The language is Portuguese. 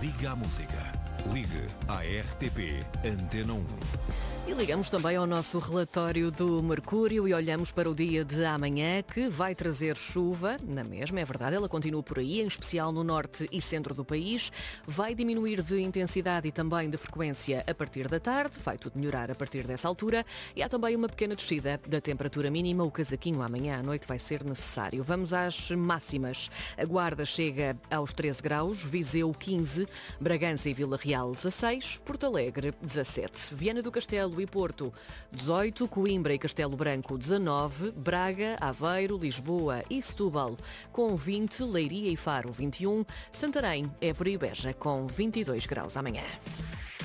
Liga à música. Ligue à RTP Antena 1. E ligamos também ao nosso relatório do Mercúrio e olhamos para o dia de amanhã, que vai trazer chuva, na mesma, é verdade, ela continua por aí, em especial no norte e centro do país. Vai diminuir de intensidade e também de frequência a partir da tarde, vai tudo melhorar a partir dessa altura. E há também uma pequena descida da temperatura mínima, o casaquinho amanhã à noite vai ser necessário. Vamos às máximas. A Guarda chega aos 13 graus, Viseu 15, Bragança e Vila Real 16, Porto Alegre 17, Viana do Castelo e Porto 18, Coimbra e Castelo Branco 19, Braga, Aveiro, Lisboa e Setúbal com 20, Leiria e Faro 21, Santarém, Évora e Beja com 22 graus amanhã.